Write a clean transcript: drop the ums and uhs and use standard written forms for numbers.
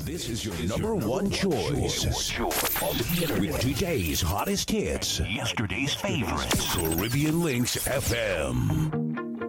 This is your number one choice. With today's hottest hits. Yesterday's favorites. Caribbean Links FM.